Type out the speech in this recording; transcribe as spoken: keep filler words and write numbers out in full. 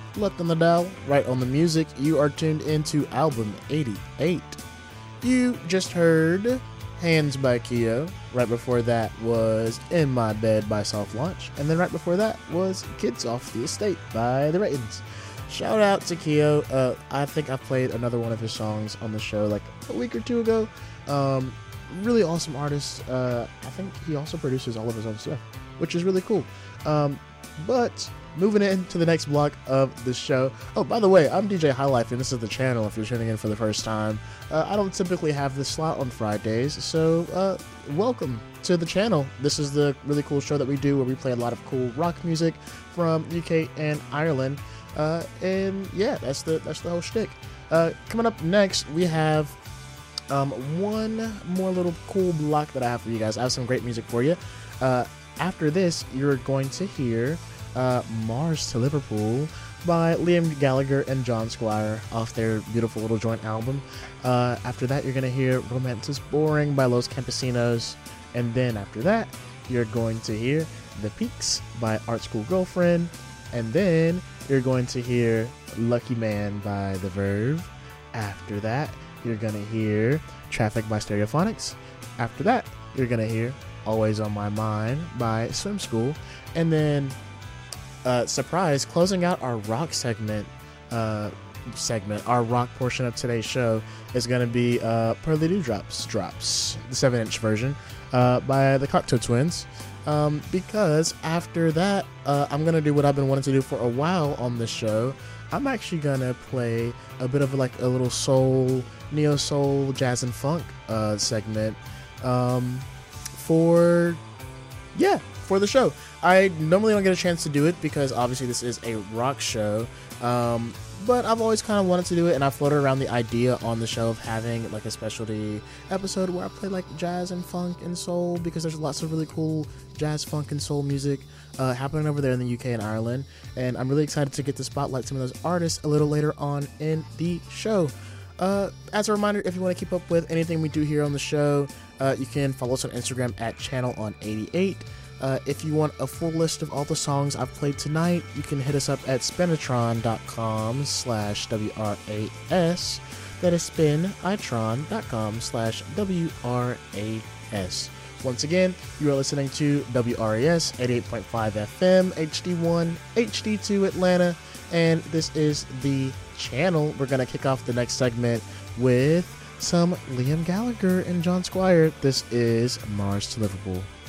left on the dial, right on the music. You are tuned into album eighty-eight. You just heard Hands by Keo. Right before that was In My Bed by Soft Launch. And then right before that was Kids Off the Estate by The Raytons. Shout out to Keo. Uh, I think I played another one of his songs on the show like a week or two ago. Um, really awesome artist. Uh, I think he also produces all of his own stuff, which is really cool. Um, but moving into the next block of the show. Oh, by the way, I'm D J Highlife, and this is the channel if you're tuning in for the first time. Uh, I don't typically have this slot on Fridays, so uh, welcome to the channel. This is the really cool show that we do where we play a lot of cool rock music from U K and Ireland. Uh, and yeah, that's the that's the whole shtick. Uh, coming up next, we have um, one more little cool block that I have for you guys. I have some great music for you. Uh, after this, you're going to hear uh, Mars to Liverpool by Liam Gallagher and John Squire off their beautiful little joint album. Uh, after that, you're going to hear Romance is Boring by Los Campesinos. And then after that, you're going to hear The Peaks by Art School Girlfriend. And then you're going to hear Lucky Man by The Verve. After that, you're going to hear Traffic by Stereophonics. After that, you're going to hear Always on My Mind by Swim School. And then, uh, surprise, closing out our rock segment, uh, segment, our rock portion of today's show is going to be uh, Pearly Dewdrops Drops, the seven inch version, uh, by the Cocteau Twins. Um, because after that, uh, I'm going to do what I've been wanting to do for a while on this show. I'm actually going to play a bit of like a little soul, neo-soul, jazz and funk uh, segment um, for, yeah, for the show. I normally don't get a chance to do it because obviously this is a rock show, um, but I've always kind of wanted to do it, and I floated around the idea on the show of having like a specialty episode where I play like jazz and funk and soul, because there's lots of really cool jazz, funk, and soul music uh, happening over there in the U K and Ireland, and I'm really excited to get to spotlight some of those artists a little later on in the show. Uh, as a reminder, if you want to keep up with anything we do here on the show, uh, you can follow us on Instagram at channel on eighty-eight. Uh, if you want a full list of all the songs I've played tonight, you can hit us up at spinitron.com slash W-R-A-S. That is spinitron.com slash W-R-A-S. Once again, you are listening to W R A S eighty-eight point five F M, H D one, H D two Atlanta, and this is the channel. We're going to kick off the next segment with some Liam Gallagher and John Squire. This is Mars to Liverpool.